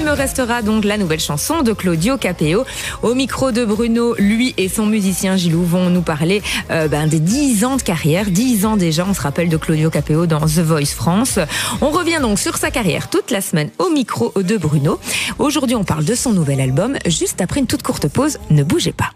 me restera donc la nouvelle chanson de Claudio Capéo. Au micro de Bruno, lui et son musicien Gilou vont nous parler des 10 ans de carrière. 10 ans déjà, on se rappelle de Claudio Capéo dans The Voice France. On revient donc sur sa carrière toute la semaine au micro de Bruno. Aujourd'hui, on parle de son nouvel album. Juste après une toute courte pause, ne bougez pas.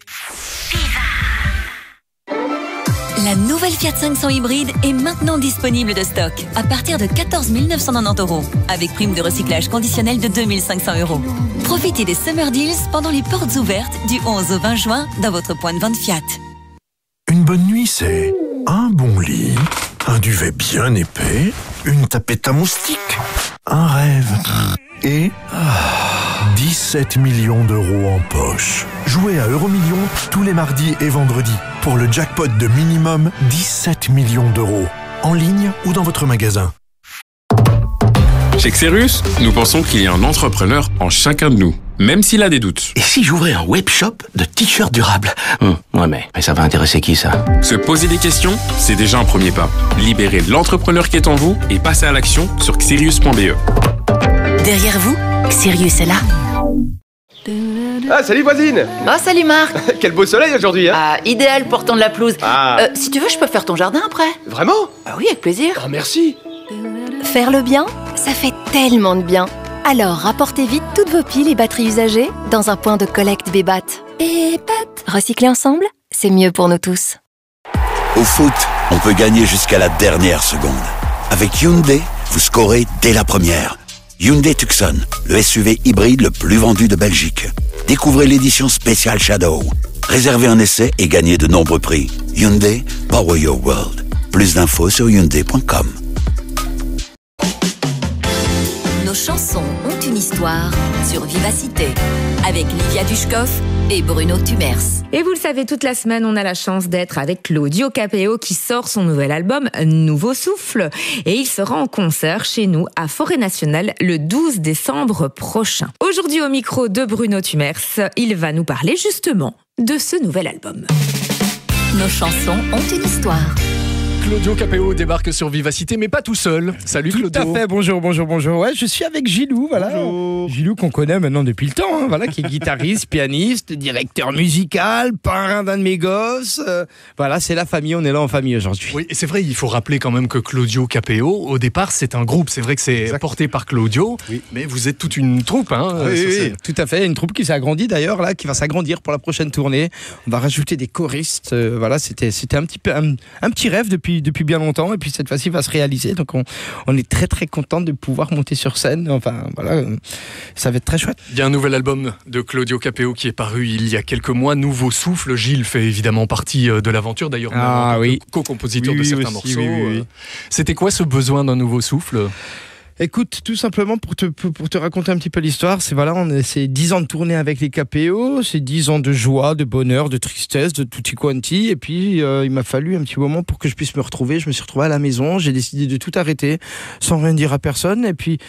La nouvelle Fiat 500 hybride est maintenant disponible de stock à partir de 14 990 €, avec prime de recyclage conditionnel de 2 500 €. Profitez des Summer Deals pendant les portes ouvertes du 11 au 20 juin dans votre point de vente Fiat. Une bonne nuit, c'est un bon lit, un duvet bien épais, une tapette à moustiques, un rêve et 17 millions d'euros en poche. Jouez à Euromillions tous les mardis et vendredis pour le jackpot de minimum 17 millions d'euros, en ligne ou dans votre magasin. Chez Xerus, nous pensons qu'il y a un entrepreneur en chacun de nous, même s'il a des doutes. Et si j'ouvrais un webshop de t-shirts durables? Ouais, mais ça va intéresser qui, ça? Se poser des questions, c'est déjà un premier pas. Libérez l'entrepreneur qui est en vous et passez à l'action sur xerius.be. Derrière vous, Sirius est là. Ah, salut voisine! Oh, salut Marc! Quel beau soleil aujourd'hui, hein? Ah, idéal pour tondre la pelouse. Si tu veux, je peux faire ton jardin après. Vraiment? Ah oui, avec plaisir. Oh, merci! Faire le bien, ça fait tellement de bien. Alors, rapportez vite toutes vos piles et batteries usagées dans un point de collecte Bébat. Bébat. Recycler ensemble, c'est mieux pour nous tous. Au foot, on peut gagner jusqu'à la dernière seconde. Avec Hyundai, vous scorez dès la première. Hyundai Tucson, le SUV hybride le plus vendu de Belgique. Découvrez l'édition spéciale Shadow. Réservez un essai et gagnez de nombreux prix. Hyundai, power your world. Plus d'infos sur hyundai.com. Nos chansons ont une histoire sur Vivacité avec Livia Dushkov et Bruno Tumers. Et vous le savez, toute la semaine, on a la chance d'être avec Claudio Capéo qui sort son nouvel album Nouveau Souffle. Et il sera en concert chez nous à Forêt Nationale le 12 décembre prochain. Aujourd'hui, au micro de Bruno Tumers, il va nous parler justement de ce nouvel album. Nos chansons ont une histoire. Claudio Capéo débarque sur Vivacité, mais pas tout seul. Salut Claudio. Tout à fait, bonjour. Ouais, je suis avec Gilou, voilà. Bonjour. Gilou qu'on connaît maintenant depuis le temps, voilà, qui est guitariste, pianiste, directeur musical, parrain d'un de mes gosses. Voilà, c'est la famille, on est là en famille aujourd'hui. Oui, et c'est vrai, il faut rappeler quand même que Claudio Capéo, au départ, c'est un groupe. C'est vrai que c'est porté par Claudio, mais vous êtes toute une troupe, hein. Oui, tout à fait. Une troupe qui s'est agrandie d'ailleurs, là, qui va s'agrandir pour la prochaine tournée. On va rajouter des choristes. Voilà, c'était un petit rêve depuis bien longtemps, et puis cette fois-ci va se réaliser, donc on est très très content de pouvoir monter sur scène. Enfin voilà, ça va être très chouette. Il y a un nouvel album de Claudio Capéo qui est paru il y a quelques mois, Nouveau Souffle. Gilles fait évidemment partie de l'aventure, d'ailleurs co-compositeur de certains morceaux. Oui. C'était quoi ce besoin d'un nouveau souffle ? Écoute, tout simplement pour te raconter un petit peu l'histoire, c'est 10 ans de tournée avec les KPO, c'est 10 ans de joie, de bonheur, de tristesse, de tutti quanti, et puis il m'a fallu un petit moment pour que je puisse me retrouver. Je me suis retrouvé à la maison, j'ai décidé de tout arrêter sans rien dire à personne, et puis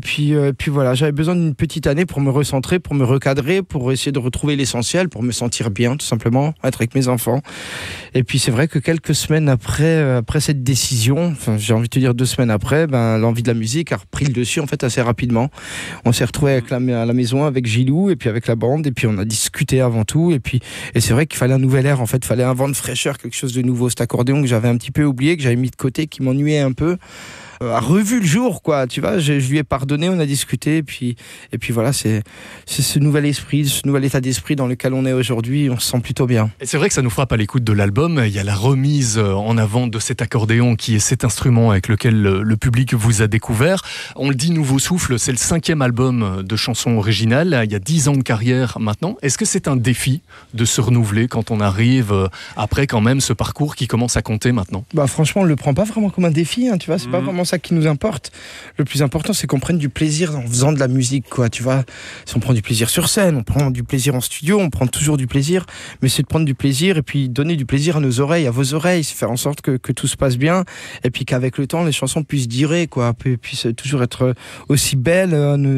voilà, j'avais besoin d'une petite année pour me recentrer, pour me recadrer, pour essayer de retrouver l'essentiel, pour me sentir bien, tout simplement, être avec mes enfants. Et puis c'est vrai que quelques semaines après cette décision, enfin j'ai envie de te dire 2 semaines après, l'envie de la musique a repris le dessus en fait assez rapidement. On s'est retrouvé à la maison avec Gilou et puis avec la bande, et puis on a discuté avant tout, et c'est vrai qu'il fallait un nouvel air en fait, il fallait un vent de fraîcheur, quelque chose de nouveau. Cet accordéon que j'avais un petit peu oublié, que j'avais mis de côté, qui m'ennuyait un peu, a revu le jour, quoi, tu vois. Je lui ai pardonné, on a discuté, et puis voilà, c'est ce nouvel esprit, ce nouvel état d'esprit dans lequel on est aujourd'hui. On se sent plutôt bien. Et c'est vrai que ça nous frappe à l'écoute de l'album. Il y a la remise en avant de cet accordéon qui est cet instrument avec lequel le public vous a découvert. On le dit, Nouveau Souffle, c'est le 5e album de chansons originales. Il y a 10 ans de carrière maintenant. Est-ce que c'est un défi de se renouveler quand on arrive après quand même ce parcours qui commence à compter maintenant ? Franchement, on le prend pas vraiment comme un défi, hein, tu vois. C'est pas vraiment ça qui nous importe. Le plus important, c'est qu'on prenne du plaisir en faisant de la musique, quoi, tu vois. Si on prend du plaisir sur scène, on prend du plaisir en studio, on prend toujours du plaisir, mais c'est de prendre du plaisir et puis donner du plaisir à nos oreilles, à vos oreilles, c'est faire en sorte que tout se passe bien, et puis qu'avec le temps, les chansons puissent durer, quoi, puissent toujours être aussi belles,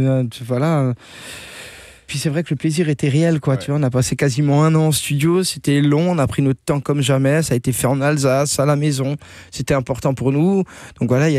voilà. Puis c'est vrai que le plaisir était réel, quoi. Ouais. Tu vois, on a passé quasiment 1 an en studio, c'était long, on a pris notre temps comme jamais, ça a été fait en Alsace, à la maison, c'était important pour nous. Donc voilà,